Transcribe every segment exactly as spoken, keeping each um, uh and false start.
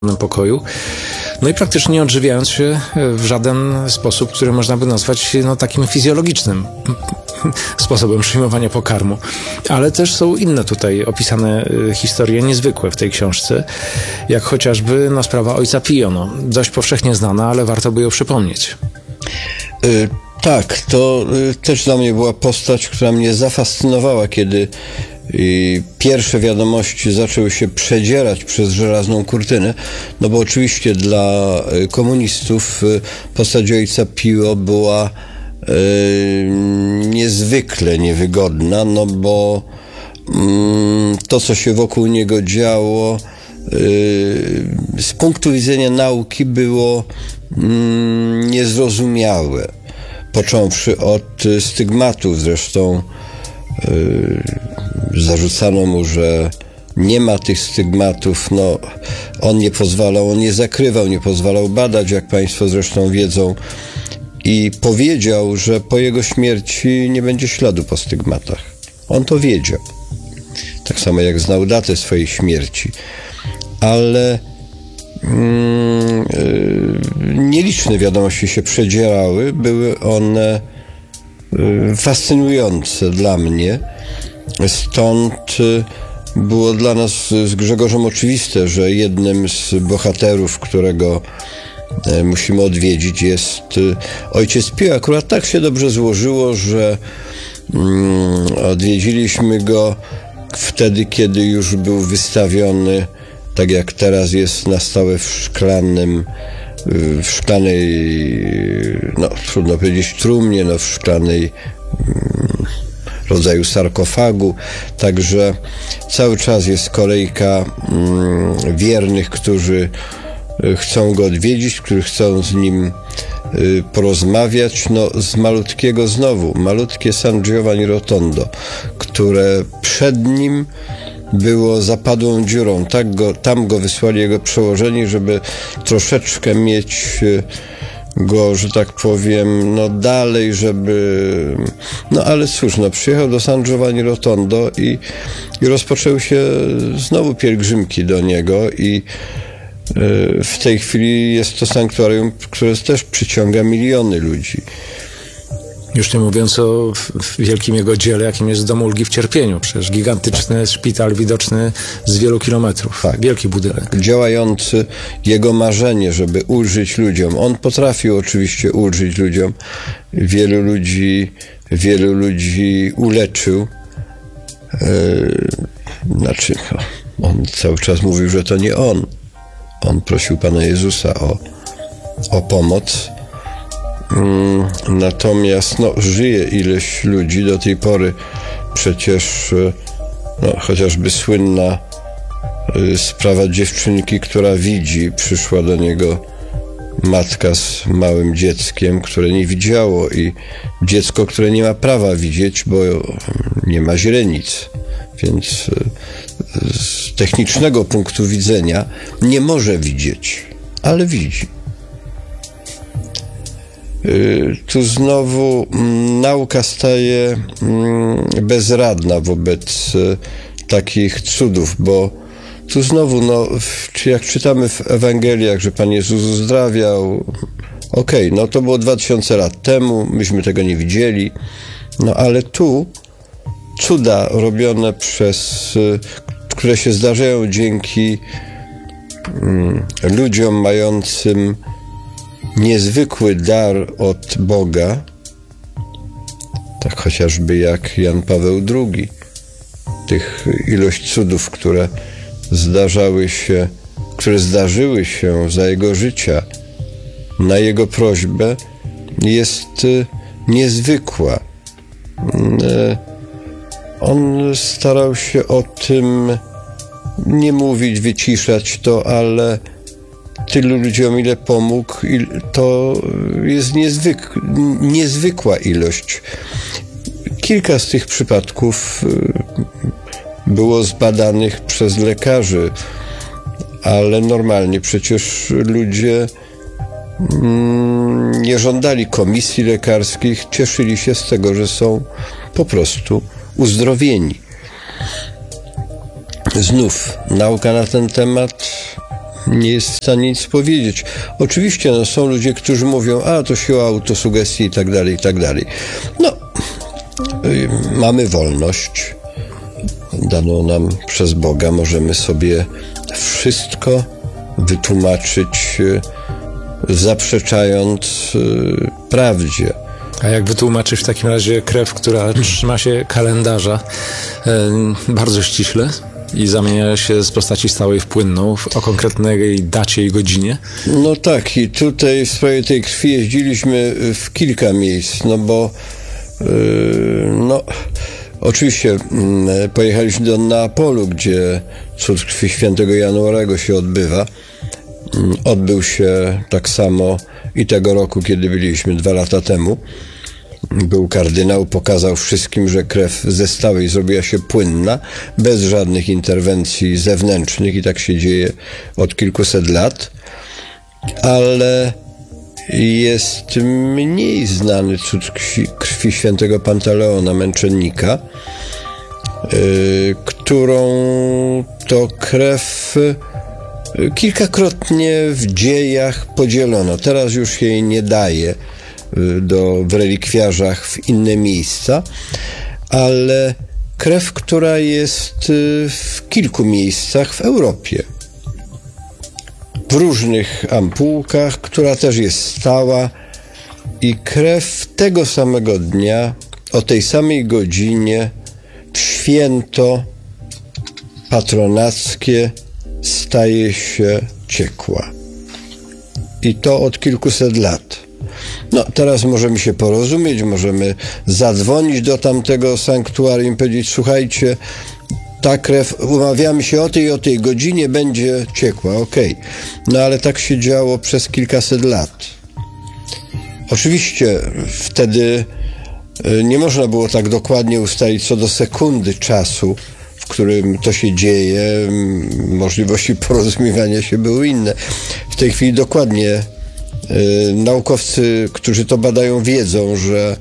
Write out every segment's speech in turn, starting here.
pokoju. No i praktycznie nie odżywiając się w żaden sposób, który można by nazwać no, takim fizjologicznym sposobem przyjmowania pokarmu. Ale też są inne tutaj opisane historie niezwykłe w tej książce, jak chociażby no, sprawa ojca Pio. No, dość powszechnie znana, ale warto by ją przypomnieć. Y tak, to y, też dla mnie była postać, która mnie zafascynowała, kiedy i pierwsze wiadomości zaczęły się przedzierać przez żelazną kurtynę, no bo oczywiście dla komunistów postać ojca Pio była y, niezwykle niewygodna, no bo y, to, co się wokół niego działo, y, z punktu widzenia nauki było y, niezrozumiałe. Począwszy od stygmatów, zresztą Yy, zarzucano mu, że nie ma tych stygmatów, no on nie pozwalał, on nie zakrywał, nie pozwalał badać, jak państwo zresztą wiedzą, i powiedział, że po jego śmierci nie będzie śladu po stygmatach. On to wiedział. Tak samo jak znał datę swojej śmierci. Ale mm, yy, nieliczne wiadomości się przedzierały, były one fascynujące dla mnie. Stąd było dla nas z Grzegorzem oczywiste, że jednym z bohaterów, którego musimy odwiedzić, jest ojciec Pio. Akurat tak się dobrze złożyło, że odwiedziliśmy go wtedy, kiedy już był wystawiony, tak jak teraz jest, na stałe w szklanym w szklanej, no trudno powiedzieć trumnie, no w szklanej mm, rodzaju sarkofagu. Także cały czas jest kolejka mm, wiernych, którzy chcą go odwiedzić, którzy chcą z nim y, porozmawiać. No z malutkiego znowu, malutkie San Giovanni Rotondo, które przed nim było zapadłą dziurą. Tak go, tam go wysłali jego przełożeni, żeby troszeczkę mieć go, że tak powiem, no dalej, żeby... No ale cóż, no przyjechał do San Giovanni Rotondo i, i rozpoczęły się znowu pielgrzymki do niego i y, w tej chwili jest to sanktuarium, które też przyciąga miliony ludzi. Już nie mówiąc o wielkim jego dziele, jakim jest Dom Ulgi w Cierpieniu. Przecież gigantyczny szpital widoczny z wielu kilometrów. Tak. Wielki budynek. Działający jego marzenie, żeby ulżyć ludziom. On potrafił oczywiście ulżyć ludziom. Wielu ludzi, wielu ludzi uleczył. Yy, znaczy, on cały czas mówił, że to nie on. On prosił Pana Jezusa o, o pomoc. Natomiast no, żyje ileś ludzi do tej pory. Przecież no, chociażby słynna y, sprawa dziewczynki, która widzi, przyszła do niego matka z małym dzieckiem, które nie widziało, i dziecko, które nie ma prawa widzieć, bo nie ma źrenic, więc y, z technicznego punktu widzenia nie może widzieć, ale widzi. Tu znowu m, nauka staje m, bezradna wobec y, takich cudów, bo tu znowu, no, w, jak czytamy w Ewangeliach, że Pan Jezus uzdrawiał, okej, okay, no to było dwa tysiące lat temu, myśmy tego nie widzieli, no ale tu cuda robione przez, y, które się zdarzają dzięki y, ludziom mającym niezwykły dar od Boga, tak chociażby jak Jan Paweł drugi. Tych ilość cudów, które zdarzały się, które zdarzyły się za jego życia, na jego prośbę, jest niezwykła. On starał się o tym nie mówić, wyciszać to, ale tylu ludziom, ile pomógł, to jest niezwyk, niezwykła ilość. Kilka z tych przypadków było zbadanych przez lekarzy, ale normalnie przecież ludzie nie żądali komisji lekarskich, cieszyli się z tego, że są po prostu uzdrowieni. Znów nauka na ten temat nie jest w stanie nic powiedzieć. Oczywiście no, są ludzie, którzy mówią, a to siła autosugestii i tak dalej, i tak dalej. No, y, mamy wolność daną nam przez Boga. Możemy sobie wszystko wytłumaczyć, y, zaprzeczając y, prawdzie. A jak wytłumaczyć w takim razie krew, która trzyma się kalendarza e, bardzo ściśle i zamienia się z postaci stałej w płynną w, o konkretnej dacie i godzinie? No tak, i tutaj w sprawie tej krwi jeździliśmy w kilka miejsc, no bo yy, no oczywiście yy, pojechaliśmy do Neapolu, gdzie cud krwi świętego Januarego się odbywa. Yy, odbył się tak samo i tego roku, kiedy byliśmy dwa lata temu. Był kardynał, pokazał wszystkim, że krew ze stałej zrobiła się płynna, bez żadnych interwencji zewnętrznych i tak się dzieje od kilkuset lat. Ale jest mniej znany cud krwi, krwi świętego Pantaleona, męczennika, yy, którą to krew kilkakrotnie w dziejach podzielono. Teraz już jej nie daje do, w relikwiarzach w inne miejsca, ale krew, która jest w kilku miejscach w Europie. W różnych ampułkach, która też jest stała i krew tego samego dnia, o tej samej godzinie, w święto patronackie staje się ciekła. I to od kilkuset lat. No, teraz możemy się porozumieć, możemy zadzwonić do tamtego sanktuarium i powiedzieć, słuchajcie, ta krew, umawiamy się o tej i o tej godzinie, będzie ciekła, okej. Okay. No, ale tak się działo przez kilkaset lat. Oczywiście wtedy nie można było tak dokładnie ustalić co do sekundy czasu, w którym to się dzieje. Możliwości porozumiewania się były inne. W tej chwili dokładnie y, naukowcy, którzy to badają, wiedzą, że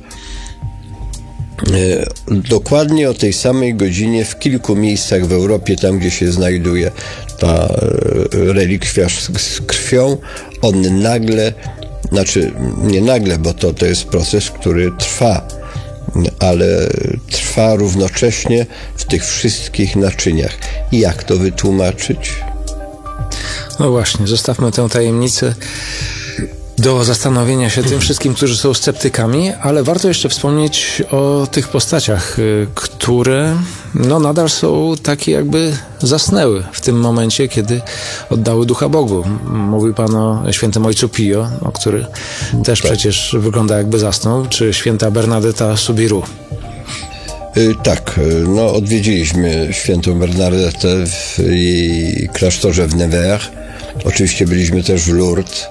y, dokładnie o tej samej godzinie w kilku miejscach w Europie, tam gdzie się znajduje ta y, relikwiarz z, z krwią, on nagle, znaczy nie nagle, bo to, to jest proces, który trwa, ale trwa równocześnie w tych wszystkich naczyniach. Jak to wytłumaczyć? No właśnie, zostawmy tę tajemnicę do zastanowienia się tym wszystkim, którzy są sceptykami, ale warto jeszcze wspomnieć o tych postaciach, które no nadal są takie, jakby zasnęły w tym momencie, kiedy oddały ducha Bogu. Mówił pan o świętym ojcu Pio, o który też tak. przecież wygląda jakby zasnął, czy święta Bernadetta Soubirous. Yy, tak, no odwiedziliśmy świętą Bernadetę w jej klasztorze w Nevers. Oczywiście byliśmy też w Lourdes.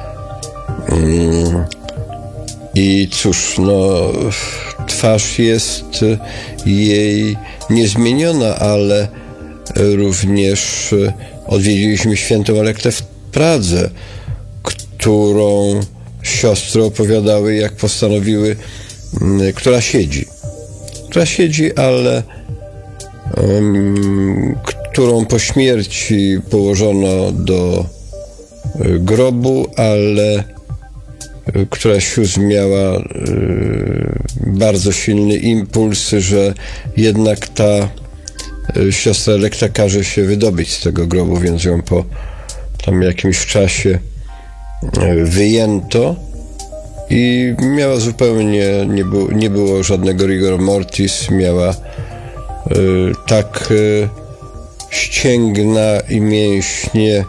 Yy, I cóż, no twarz jest jej niezmieniona, ale również odwiedziliśmy świętą Elektę w Pradze, którą siostry opowiadały, jak postanowiły, która siedzi. Która siedzi, ale um, którą po śmierci położono do grobu, ale któraś już miała y, bardzo silny impuls, że jednak ta y, siostra Elekta każe się wydobyć z tego grobu, więc ją po tam jakimś czasie y, wyjęto i miała zupełnie, nie, było, nie było żadnego rigor mortis, miała y, tak y, ścięgna i mięśnie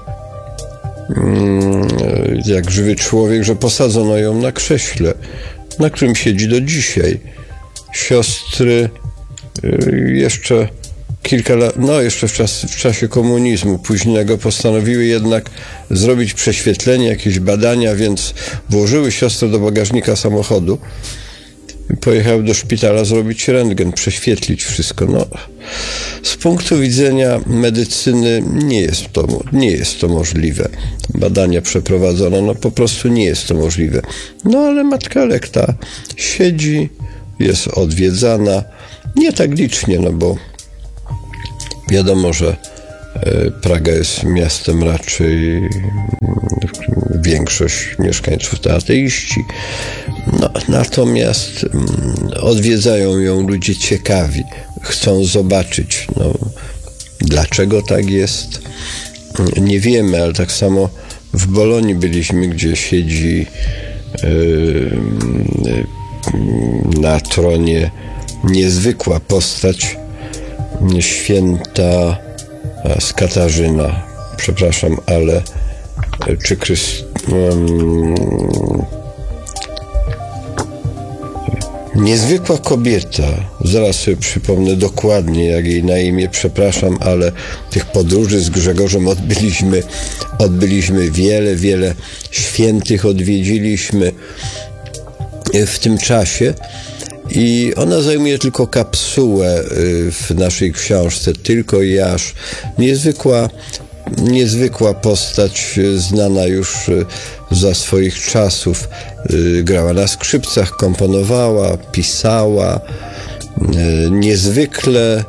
jak żywy człowiek, że posadzono ją na krześle, na którym siedzi do dzisiaj. Siostry jeszcze kilka lat, no jeszcze w, czas, w czasie komunizmu późnego postanowiły jednak zrobić prześwietlenie, jakieś badania, więc włożyły siostrę do bagażnika samochodu i pojechały do szpitala zrobić rentgen, prześwietlić wszystko. No, z punktu widzenia medycyny nie jest to, nie jest to możliwe. Badania przeprowadzono, no po prostu nie jest to możliwe. No ale matka Elekta siedzi, jest odwiedzana, nie tak licznie, no bo wiadomo, że Praga jest miastem raczej, większość mieszkańców to ateiści. No, natomiast odwiedzają ją ludzie ciekawi, chcą zobaczyć. No, dlaczego tak jest? Nie wiemy, ale tak samo w Bolonii byliśmy, gdzie siedzi yy, na tronie niezwykła postać, święta z Katarzyna, przepraszam, ale czy Chryst... Um, niezwykła kobieta, zaraz sobie przypomnę dokładnie, jak jej na imię, przepraszam, ale tych podróży z Grzegorzem odbyliśmy, odbyliśmy wiele, wiele świętych odwiedziliśmy w tym czasie. I ona zajmuje tylko kapsułę w naszej książce, tylko i aż. Niezwykła, niezwykła postać, znana już za swoich czasów. Grała na skrzypcach, komponowała, pisała. Niezwykle,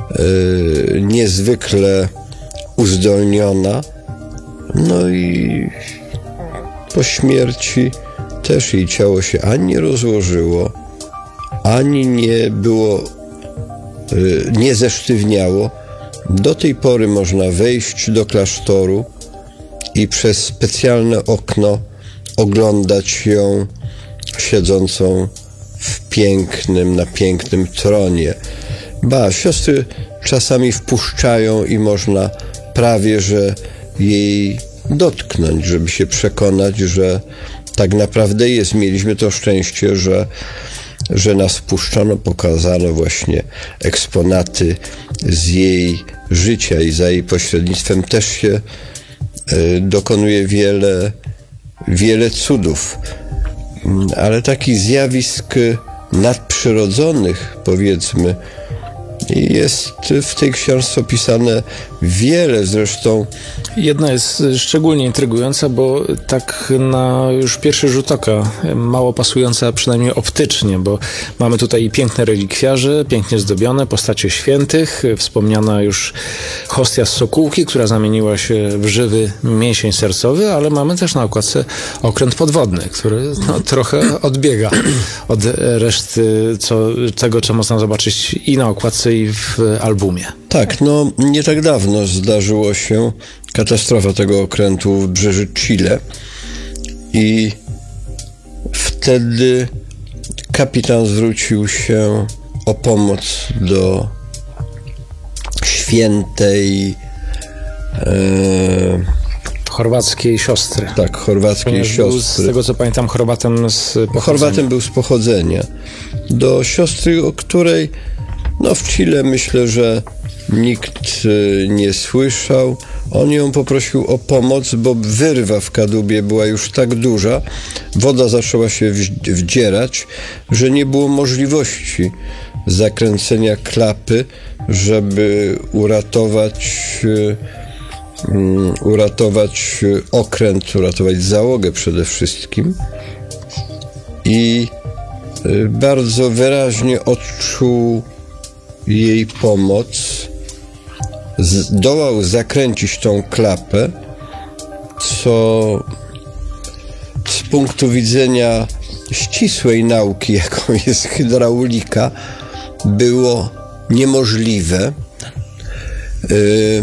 niezwykle uzdolniona. No i po śmierci też jej ciało się ani nie rozłożyło, ani nie było, nie zesztywniało. Do tej pory można wejść do klasztoru i przez specjalne okno oglądać ją siedzącą w pięknym, na pięknym tronie. Ba, siostry czasami wpuszczają i można prawie że jej dotknąć, żeby się przekonać, że tak naprawdę jest. Mieliśmy to szczęście, że że nas wpuszczono, pokazano właśnie eksponaty z jej życia i za jej pośrednictwem też się y, dokonuje wiele, wiele cudów. Ale takich zjawisk nadprzyrodzonych, powiedzmy, jest w tej książce opisane wiele, zresztą. Jedna jest szczególnie intrygująca, bo tak na już pierwszy rzut oka mało pasująca, przynajmniej optycznie, bo mamy tutaj i piękne relikwiarze, pięknie zdobione, postacie świętych, wspomniana już hostia z Sokółki, która zamieniła się w żywy mięsień sercowy, ale mamy też na okładce okręt podwodny, który no, trochę odbiega od reszty co, tego, co można zobaczyć i na okładce, i w albumie. Tak, no nie tak dawno zdarzyło się katastrofa tego okrętu w wybrzeży Chile i wtedy kapitan zwrócił się o pomoc do świętej e, chorwackiej siostry. Tak, chorwackiej Ponieważ siostry. Był, z tego co pamiętam, Chorwatem z pochodzenia. Chorwatem był z pochodzenia. Do siostry, o której no w Chile myślę, że nikt nie słyszał. On ją poprosił o pomoc, bo wyrwa w kadłubie była już tak duża, woda zaczęła się wdzierać, że nie było możliwości zakręcenia klapy, żeby uratować um, uratować okręt, uratować załogę przede wszystkim. I bardzo wyraźnie odczuł jej pomoc, zdołał zakręcić tą klapę, co z punktu widzenia ścisłej nauki, jaką jest hydraulika, było niemożliwe, yy,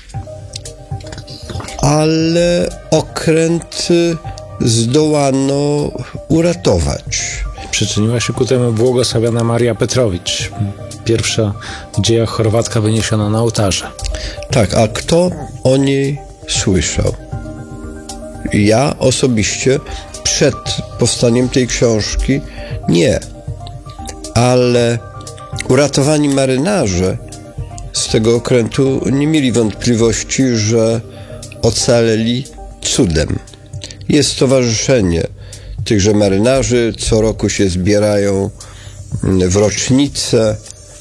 ale okręt zdołano uratować. Przyczyniła się ku temu błogosławiona Maria Petrowicz, pierwsza w dziejach Chorwatka wyniesiona na ołtarze. Tak, a kto o niej słyszał? Ja osobiście przed powstaniem tej książki nie, ale uratowani marynarze z tego okrętu nie mieli wątpliwości, że ocaleli cudem. Jest stowarzyszenie tychże marynarzy, co roku się zbierają w rocznicę.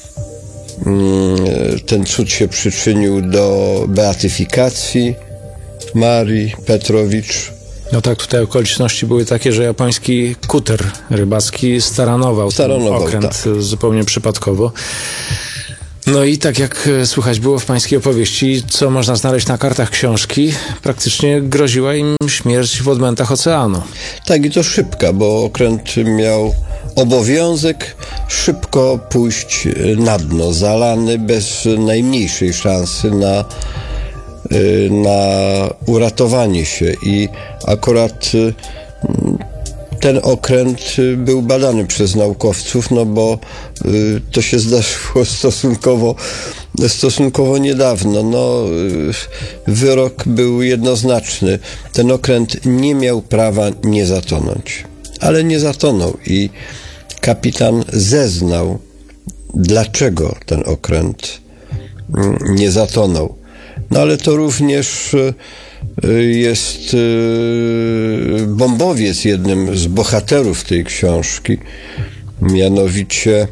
Ten cud się przyczynił do beatyfikacji Marii Petrowicz. No tak, tutaj okoliczności były takie, że japoński kuter rybacki staranował, staranował okręt tak. zupełnie przypadkowo. No i tak jak słychać było w pańskiej opowieści, co można znaleźć na kartach książki, praktycznie groziła im śmierć w odmętach oceanu. Tak, i to szybka, bo okręt miał obowiązek szybko pójść na dno, zalany bez najmniejszej szansy na, na uratowanie się. I akurat ten okręt był badany przez naukowców, no bo to się zdarzyło stosunkowo, stosunkowo niedawno. No, wyrok był jednoznaczny. Ten okręt nie miał prawa nie zatonąć. Ale nie zatonął i kapitan zeznał, dlaczego ten okręt nie zatonął. No ale to również jest bombowiec, jednym z bohaterów tej książki, mianowicie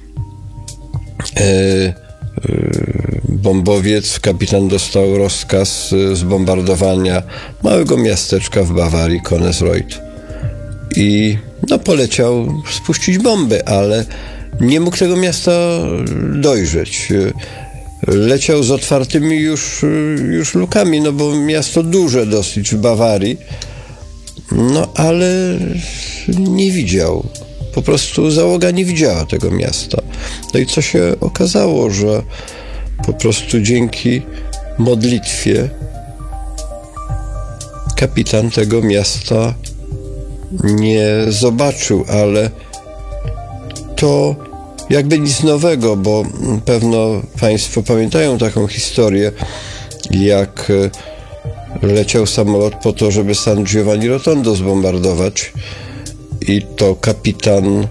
bombowiec, kapitan dostał rozkaz zbombardowania małego miasteczka w Bawarii, Konesreuth. I no, poleciał spuścić bomby, ale nie mógł tego miasta dojrzeć. Leciał z otwartymi już, już lukami, no bo miasto duże dosyć w Bawarii, no ale nie widział. Po prostu załoga nie widziała tego miasta. No i co się okazało, że po prostu dzięki modlitwie kapitan tego miasta nie zobaczył, ale to jakby nic nowego, bo pewno Państwo pamiętają taką historię, jak leciał samolot po to, żeby San Giovanni Rotondo zbombardować i to kapitan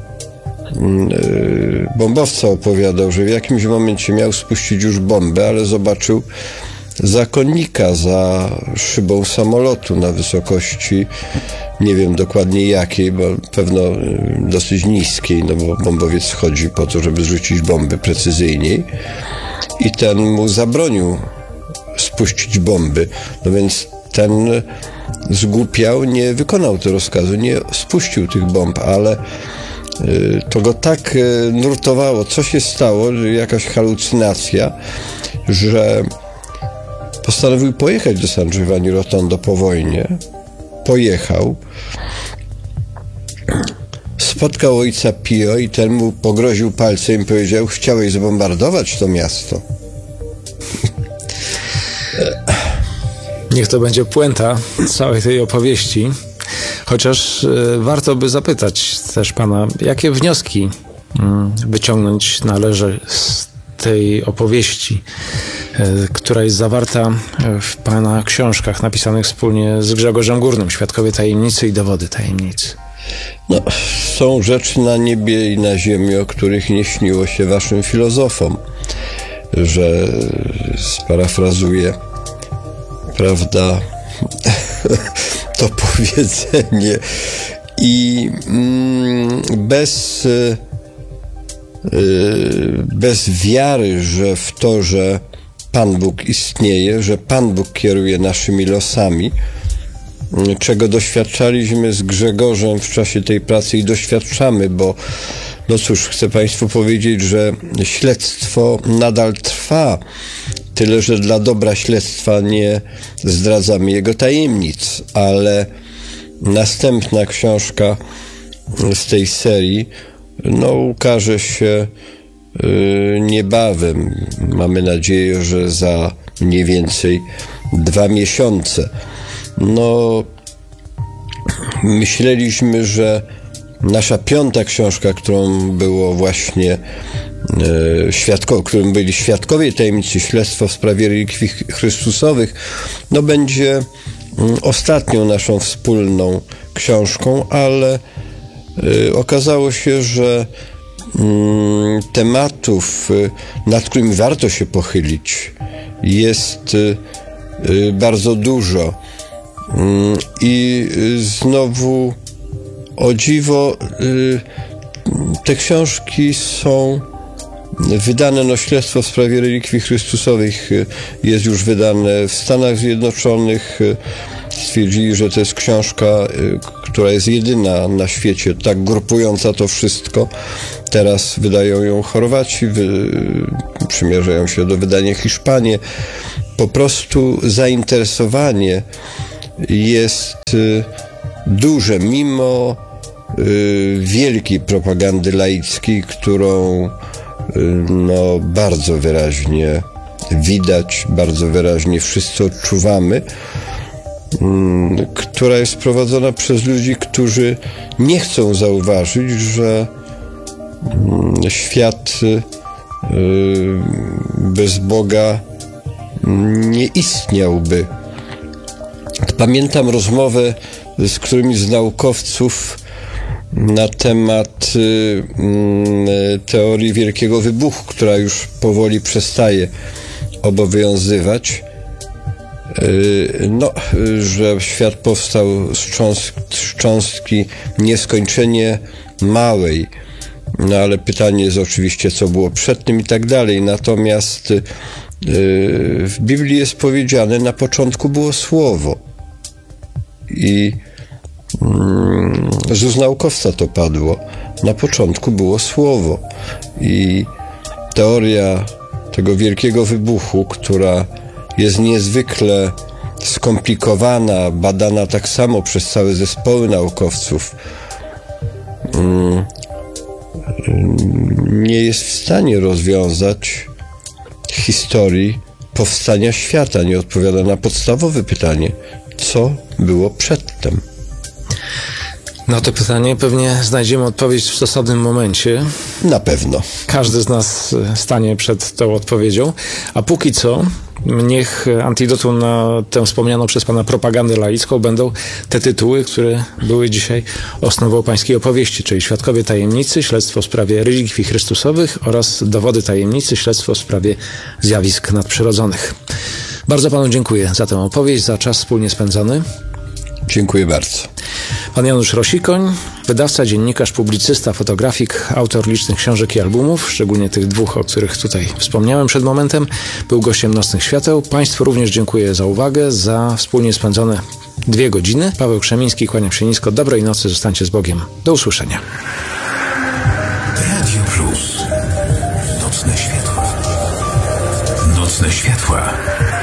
bombowca opowiadał, że w jakimś momencie miał spuścić już bombę, ale zobaczył zakonnika za szybą samolotu na wysokości, nie wiem dokładnie jakiej, bo pewno dosyć niskiej, no bo bombowiec schodzi po to, żeby zrzucić bomby precyzyjniej, i ten mu zabronił spuścić bomby. No więc ten zgłupiał, nie wykonał tego rozkazu, nie spuścił tych bomb, ale to go tak nurtowało, co się stało, jakaś halucynacja, że postanowił pojechać do San Giovanni Rotondo po wojnie. Pojechał, spotkał ojca Pio i ten mu pogroził palcem i powiedział: chciałeś zbombardować to miasto. Niech to będzie puenta całej tej opowieści. Chociaż y, warto by zapytać też pana, jakie wnioski y, wyciągnąć należy z tej opowieści, y, która jest zawarta w pana książkach napisanych wspólnie z Grzegorzem Górnym, Świadkowie Tajemnicy i Dowody Tajemnicy. No, są rzeczy na niebie i na ziemi, o których nie śniło się waszym filozofom, że sparafrazuję, prawda, to powiedzenie. I mm, bez, y, bez wiary, że w to, że Pan Bóg istnieje, że Pan Bóg kieruje naszymi losami, czego doświadczaliśmy z Grzegorzem w czasie tej pracy i doświadczamy, bo no cóż, chcę Państwu powiedzieć, że śledztwo nadal trwa, tyle że dla dobra śledztwa nie zdradzamy jego tajemnic, ale następna książka z tej serii no ukaże się y, niebawem. Mamy nadzieję, że za mniej więcej dwa miesiące. No, myśleliśmy, że nasza piąta książka, którą było właśnie e, świadko, którym byli Świadkowie Tajemnicy, Śledztwo w sprawie relikwii chrystusowych, no będzie mm, ostatnią naszą wspólną książką, ale e, okazało się, że mm, tematów, e, nad którymi warto się pochylić, jest e, e, bardzo dużo. I znowu, o dziwo, te książki są wydane, no Śledztwo w sprawie relikwii chrystusowych jest już wydane w Stanach Zjednoczonych. Stwierdzili, że to jest książka, która jest jedyna na świecie, tak grupująca to wszystko. Teraz wydają ją Chorwaci, wy, przymierzają się do wydania Hiszpanie. Po prostu zainteresowanie jest duże, mimo wielkiej propagandy laickiej, którą no, bardzo wyraźnie widać, bardzo wyraźnie wszyscy odczuwamy, która jest prowadzona przez ludzi, którzy nie chcą zauważyć, że świat bez Boga nie istniałby. Pamiętam rozmowę z którymś z naukowców na temat teorii Wielkiego Wybuchu, która już powoli przestaje obowiązywać. No, że świat powstał z, cząst- z cząstki nieskończenie małej. No ale pytanie jest oczywiście, co było przed tym i tak dalej. Natomiast yy, w Biblii jest powiedziane, na początku było Słowo. I yy, z ust naukowca to padło. Na początku było Słowo. I teoria tego wielkiego wybuchu, która jest niezwykle skomplikowana, badana tak samo przez całe zespoły naukowców, yy, nie jest w stanie rozwiązać historii powstania świata, nie odpowiada na podstawowe pytanie, co było przedtem. Na to pytanie pewnie znajdziemy odpowiedź w stosownym momencie. Na pewno. Każdy z nas stanie przed tą odpowiedzią, a póki co niech antidotum na tę wspomnianą przez Pana propagandę laicką będą te tytuły, które były dzisiaj osnową pańskiej opowieści, czyli Świadkowie Tajemnicy, śledztwo w sprawie relikwii chrystusowych oraz Dowody Tajemnicy, śledztwo w sprawie zjawisk nadprzyrodzonych. Bardzo Panu dziękuję za tę opowieść, za czas wspólnie spędzony. Dziękuję bardzo. Pan Janusz Rosikoń, wydawca, dziennikarz, publicysta, fotografik, autor licznych książek i albumów, szczególnie tych dwóch, o których tutaj wspomniałem przed momentem, był gościem Nocnych Świateł. Państwu również dziękuję za uwagę, za wspólnie spędzone dwie godziny. Paweł Krzemiński, kłaniam się nisko. Dobrej nocy, zostańcie z Bogiem. Do usłyszenia. Radio Plus. Nocne światła. Nocne światła.